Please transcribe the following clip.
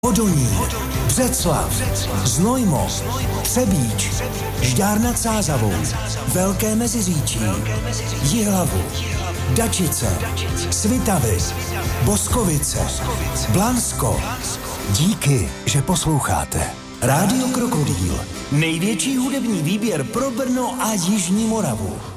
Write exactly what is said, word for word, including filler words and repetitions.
Hodonín, Břeclav, Znojmo, Třebíč, Žďár nad Sázavou, Velké Meziříčí, Jihlavu, Dačice, Svitavy, Boskovice, Blansko. Díky, že posloucháte. Rádio Krokodýl. Největší hudební výběr pro Brno a Jižní Moravu.